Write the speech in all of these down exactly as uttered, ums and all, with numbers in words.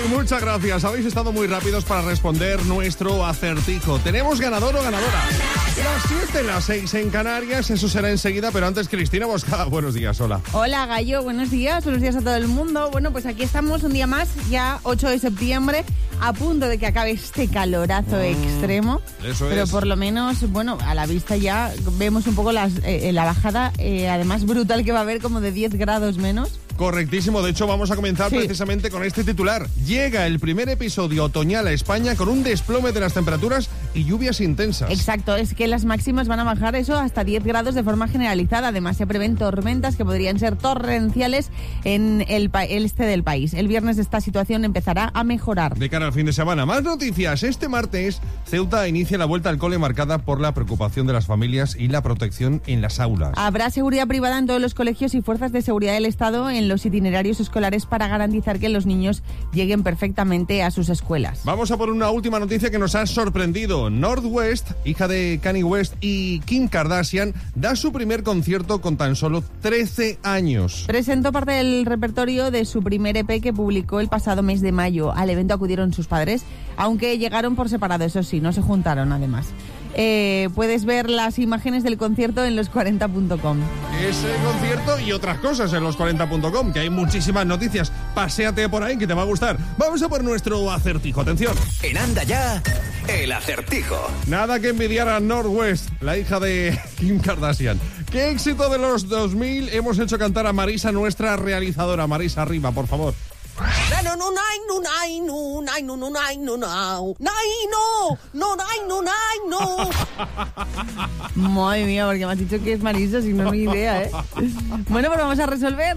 muchas gracias. Habéis estado muy rápidos para responder nuestro acertijo. ¿Tenemos ganador o ganadora? Las siete, las seis en Canarias, eso será enseguida, pero antes Cristina Boscada. Buenos días, hola. Hola, Gallo, buenos días, buenos días a todo el mundo. Bueno, pues aquí estamos un día más, ya ocho de septiembre, a punto de que acabe este calorazo mm, extremo. Eso pero es. por lo menos, bueno, a la vista ya vemos un poco las, eh, la bajada, eh, además brutal que va a haber, como de diez grados menos. Correctísimo, de hecho vamos a comenzar sí. precisamente con este titular. Llega el primer episodio otoñal a España con un desplome de las temperaturas y lluvias intensas. Exacto, es que las máximas van a bajar eso hasta diez grados de forma generalizada. Además se prevén tormentas que podrían ser torrenciales en el, pa- el este del país. El viernes esta situación empezará a mejorar. De cara al fin de semana, más noticias. Este martes, Ceuta inicia la vuelta al cole marcada por la preocupación de las familias y la protección en las aulas. Habrá seguridad privada en todos los colegios y fuerzas de seguridad del Estado en los itinerarios escolares para garantizar que los niños lleguen perfectamente a sus escuelas. Vamos a por una última noticia que nos ha sorprendido. North West, hija de Kanye West y Kim Kardashian, da su primer concierto con tan solo trece años. Presentó parte del repertorio de su primer E P que publicó el pasado mes de mayo. Al evento acudieron sus padres, aunque llegaron por separado, eso sí, no se juntaron además. Eh, puedes ver las imágenes del concierto en los cuarenta punto com. Ese concierto y otras cosas en los cuarenta punto com, que hay muchísimas noticias. Paséate por ahí que te va a gustar. Vamos a por nuestro acertijo. Atención. En Anda Ya, el acertijo. Nada que envidiar a North West, la hija de Kim Kardashian. ¿Qué éxito de los dos mil hemos hecho cantar a Marisa, nuestra realizadora? Marisa, arriba, por favor. No, no, no, no, no, no, no, no, no, no, no, no, no, no. Madre mía, porque me has dicho que es Marisa, si no, ni idea, ¿eh? Bueno, pues vamos a resolver.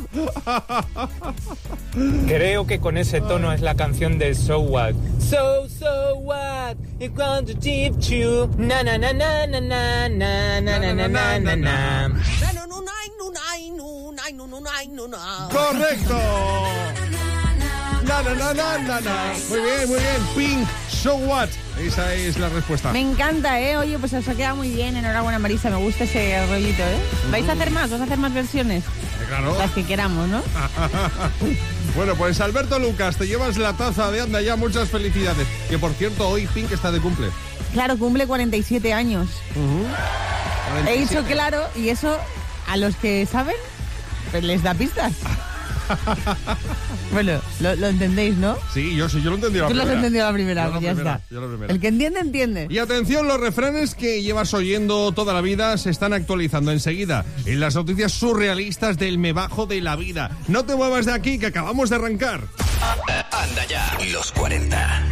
Creo que con ese tono es la canción de So What. So, so what? You want to keep you. Na, na, na, na, na, na, na, na, na, na, na, na. No, no, no, no, no, no, no, no. ¡Correcto! Na, na, na, na, na, na. Muy bien, muy bien. Pink, So What. Esa es la respuesta. Me encanta, ¿eh? Oye, pues os ha quedado muy bien. Enhorabuena, Marisa. Me gusta ese rollito, ¿eh? ¿Vais a hacer más? ¿Vais a hacer más versiones? Claro. Las que queramos, ¿no? Bueno, pues Alberto Lucas, te llevas la taza de Anda Ya. Muchas felicidades. Que por cierto, hoy Pink está de cumple. Claro, cumple cuarenta y siete años. Uh-huh. He dicho claro, y eso a los que saben, pues les da pistas. Bueno, lo, lo entendéis, ¿no? Sí, yo sí, yo lo entendí a la Tú primera. lo has entendido a la primera, Yo la ya primera, está. yo la primera. El que entiende, entiende. Y atención, los refranes que llevas oyendo toda la vida se están actualizando enseguida en las noticias surrealistas del Me Bajo de la Vida. No te muevas de aquí, que acabamos de arrancar. Anda Ya, los cuarenta.